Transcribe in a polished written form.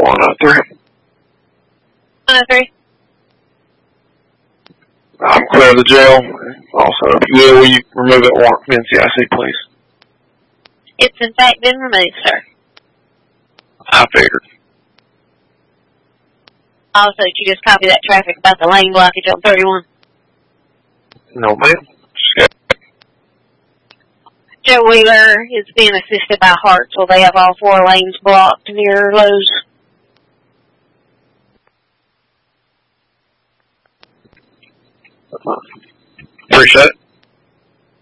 103. 103. I'm clear of the jail. Also, if you will you remove that warrant from NCIC, please? It's in fact been removed, sir. I figured. Also, did you just copy that traffic about the lane blockage on 31? No, ma'am. Joe Wheeler is being assisted by Hartsville. They have all 4 lanes blocked near Lowe's. Appreciate it.